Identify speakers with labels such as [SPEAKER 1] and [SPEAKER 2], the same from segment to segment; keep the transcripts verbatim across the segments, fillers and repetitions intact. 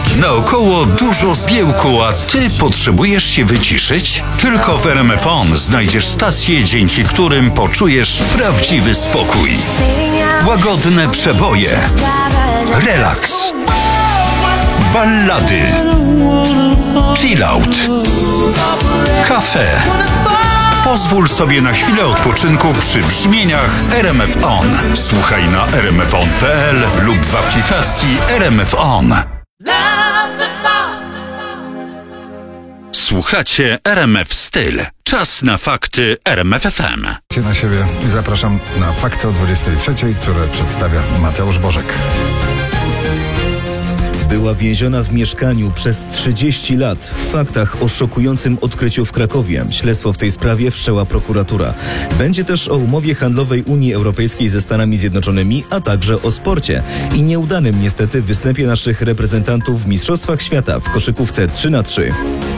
[SPEAKER 1] Naokoło dużo zgiełku, a ty potrzebujesz się wyciszyć? Tylko w R M F O N znajdziesz stacje, dzięki którym poczujesz prawdziwy spokój. Łagodne przeboje, relaks, ballady, chillout, kafe. Pozwól sobie na chwilę odpoczynku przy brzmieniach R M F O N. Słuchaj na r m f o n kropka p l lub w aplikacji R M F O N. Słuchacie R M F Styl. Czas na fakty R M F F M.
[SPEAKER 2] Na siebie i zapraszam na fakty o dwudziestej trzeciej, które przedstawia Mateusz Bożek.
[SPEAKER 3] Była więziona w mieszkaniu przez trzydzieści lat. W faktach o szokującym odkryciu w Krakowie. Śledztwo w tej sprawie wszczęła prokuratura. Będzie też o umowie handlowej Unii Europejskiej ze Stanami Zjednoczonymi, a także o sporcie. I nieudanym niestety występie naszych reprezentantów w Mistrzostwach Świata w koszykówce trzy na trzy.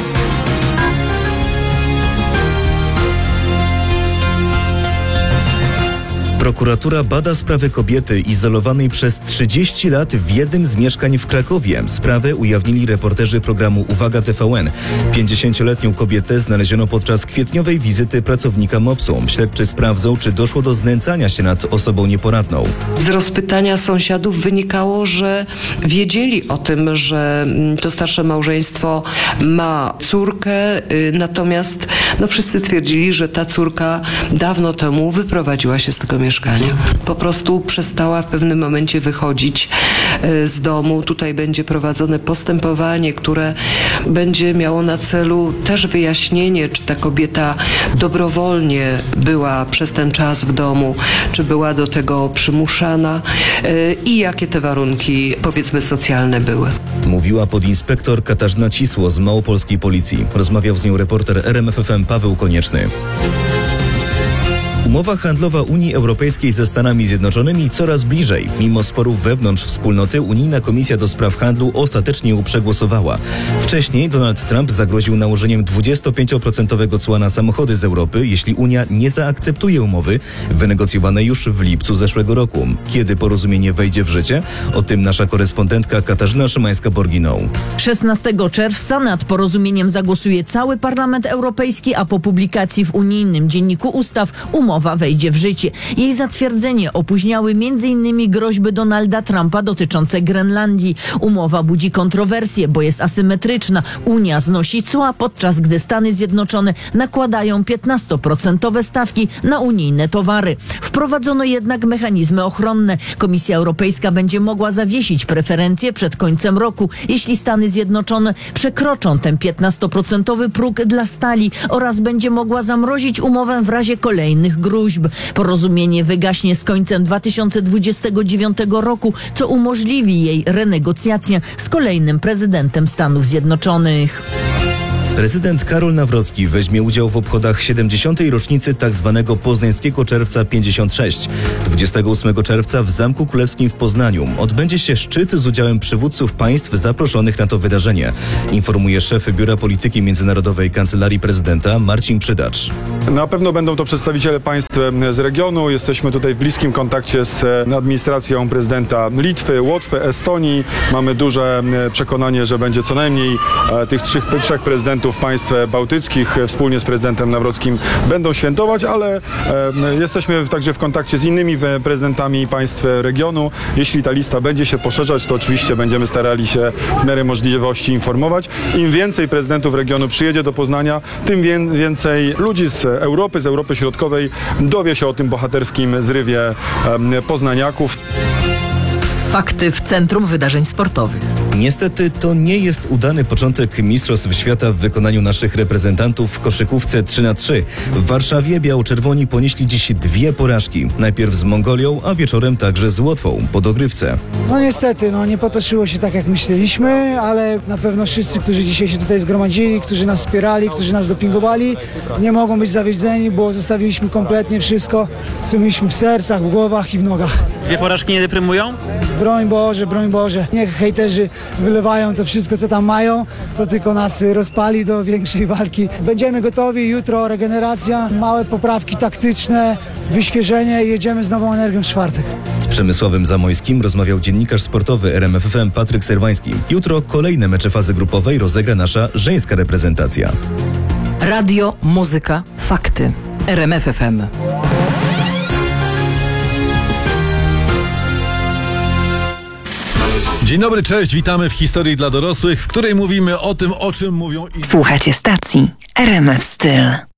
[SPEAKER 3] Prokuratura bada sprawę kobiety izolowanej przez trzydzieści lat w jednym z mieszkań w Krakowie. Sprawę ujawnili reporterzy programu Uwaga T V N. pięćdziesięcioletnią kobietę znaleziono podczas kwietniowej wizyty pracownika mopsu. Śledczy sprawdzą, czy doszło do znęcania się nad osobą nieporadną.
[SPEAKER 4] Z rozpytania sąsiadów wynikało, że wiedzieli o tym, że to starsze małżeństwo ma córkę, natomiast no, wszyscy twierdzili, że ta córka dawno temu wyprowadziła się z tego mieszkania. Po prostu przestała w pewnym momencie wychodzić z domu. Tutaj będzie prowadzone postępowanie, które będzie miało na celu też wyjaśnienie, czy ta kobieta dobrowolnie była przez ten czas w domu, czy była do tego przymuszana i jakie te warunki, powiedzmy, socjalne były.
[SPEAKER 3] Mówiła podinspektor Katarzyna Cisło z małopolskiej policji. Rozmawiał z nią reporter R M F F M Paweł Konieczny. Umowa handlowa Unii Europejskiej ze Stanami Zjednoczonymi coraz bliżej. Mimo sporów wewnątrz wspólnoty, Unijna Komisja do Spraw Handlu ostatecznie ją przegłosowała. Wcześniej Donald Trump zagroził nałożeniem dwudziestopięcioprocentowego cła na samochody z Europy, jeśli Unia nie zaakceptuje umowy wynegocjowanej już w lipcu zeszłego roku. Kiedy porozumienie wejdzie w życie? O tym nasza korespondentka Katarzyna Szymańska-Borginą.
[SPEAKER 5] szesnastego czerwca nad porozumieniem zagłosuje cały Parlament Europejski, a po publikacji w unijnym Dzienniku Ustaw umowa wejdzie w życie. Jej zatwierdzenie opóźniały m.in. groźby Donalda Trumpa dotyczące Grenlandii. Umowa budzi kontrowersje, bo jest asymetryczna. Unia znosi cła, podczas gdy Stany Zjednoczone nakładają piętnastoprocentowe stawki na unijne towary. Wprowadzono jednak mechanizmy ochronne. Komisja Europejska będzie mogła zawiesić preferencje przed końcem roku, jeśli Stany Zjednoczone przekroczą ten piętnastoprocentowy próg dla stali, oraz będzie mogła zamrozić umowę w razie kolejnych gruźb. Porozumienie wygaśnie z końcem dwa tysiące dwudziestego dziewiątego roku, co umożliwi jej renegocjację z kolejnym prezydentem Stanów Zjednoczonych.
[SPEAKER 3] Prezydent Karol Nawrocki weźmie udział w obchodach siedemdziesiątej rocznicy tzw. Poznańskiego Czerwca pięćdziesiąt sześć. dwudziestego ósmego czerwca w Zamku Królewskim w Poznaniu odbędzie się szczyt z udziałem przywódców państw zaproszonych na to wydarzenie, informuje szef Biura Polityki Międzynarodowej Kancelarii Prezydenta Marcin Przydacz.
[SPEAKER 6] Na pewno będą to przedstawiciele państw z regionu. Jesteśmy tutaj w bliskim kontakcie z administracją prezydenta Litwy, Łotwy, Estonii. Mamy duże przekonanie, że będzie co najmniej tych trzech, trzech prezydentów państw bałtyckich wspólnie z prezydentem Nawrockim będą świętować, ale e, jesteśmy także w kontakcie z innymi prezydentami państw regionu. Jeśli ta lista będzie się poszerzać, to oczywiście będziemy starali się w miarę możliwości informować. Im więcej prezydentów regionu przyjedzie do Poznania, tym wie, więcej ludzi z Europy, z Europy Środkowej dowie się o tym bohaterskim zrywie e, poznaniaków.
[SPEAKER 7] Fakty w Centrum Wydarzeń Sportowych.
[SPEAKER 3] Niestety to nie jest udany początek Mistrzostw Świata w wykonaniu naszych reprezentantów w koszykówce trzy na trzy. W Warszawie biało-czerwoni ponieśli dziś dwie porażki. Najpierw z Mongolią, a wieczorem także z Łotwą po dogrywce.
[SPEAKER 8] No niestety, no nie potoczyło się tak jak myśleliśmy, ale na pewno wszyscy, którzy dzisiaj się tutaj zgromadzili, którzy nas wspierali, którzy nas dopingowali, nie mogą być zawiedzeni, bo zostawiliśmy kompletnie wszystko, co mieliśmy w sercach, w głowach i w nogach.
[SPEAKER 9] Dwie porażki nie deprymują?
[SPEAKER 8] Broń Boże, broń Boże. Niech hejterzy wylewają to wszystko, co tam mają, to tylko nas rozpali do większej walki. Będziemy gotowi, jutro regeneracja, małe poprawki taktyczne, wyświeżenie i jedziemy z nową energią w czwartek.
[SPEAKER 3] Z Przemysławem Zamojskim rozmawiał dziennikarz sportowy R M F F M Patryk Serwański. Jutro kolejne mecze fazy grupowej rozegra nasza żeńska reprezentacja.
[SPEAKER 7] Radio, muzyka, fakty. R M F F M.
[SPEAKER 9] Dzień dobry, cześć, witamy w Historii dla dorosłych, w której mówimy o tym, o czym mówią inni.
[SPEAKER 10] Słuchacie stacji R M F Styl.